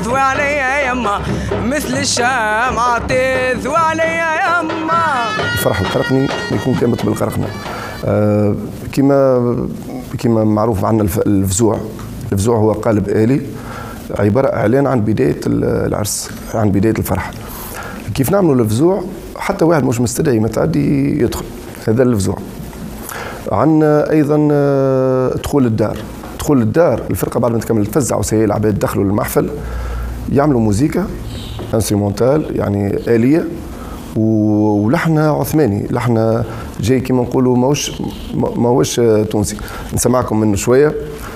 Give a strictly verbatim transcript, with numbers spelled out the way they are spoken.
تذوي عليا يما مثل الشمعة تذوي عليا يما. الفرح القرقني يكون كامل بالقرقنة. آه كما كما معروف عندنا الفزوع. الفزوع هو قالب آلي عبارة إعلان عن بداية العرس، عن بداية الفرح. كيف نعملوا الفزوع حتى واحد مش مستدعي متعدي يدخل، هذا الفزوع. عندنا أيضا دخول الدار. دخول الدار الفرقة بعد ما تكمل تفزع وسائل العباد دخلوا للمحفل يعملوا موسيقى انسترومونتال يعني آلية ولحن عثماني، لحن جاي كما نقولوا ماهوش ماهوش تونسي. نسمعكم منه شوية.